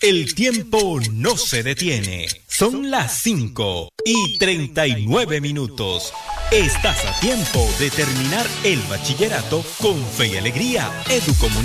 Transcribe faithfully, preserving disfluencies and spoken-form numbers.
El tiempo no se detiene. Son las cinco y treinta y nueve minutos. Estás a tiempo de terminar el bachillerato con fe y alegría. Educomunicación.